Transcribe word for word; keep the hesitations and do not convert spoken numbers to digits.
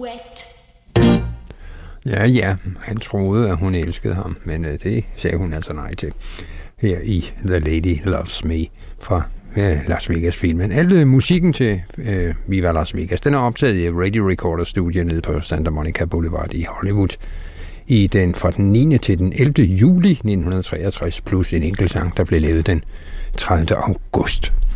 wet. Ja, ja, han troede, at hun elskede ham, men øh, det sagde hun altså nej til. Her i The Lady Loves Me fra øh, Las Vegas-filmen. Al musikken til øh, Viva Las Vegas, den er optaget i Radio Recorder Studio nede på Santa Monica Boulevard i Hollywood. I den fra den niende til den ellevte juli nitten treogtres, plus en enkelt sang, der blev lavet den tredivte august.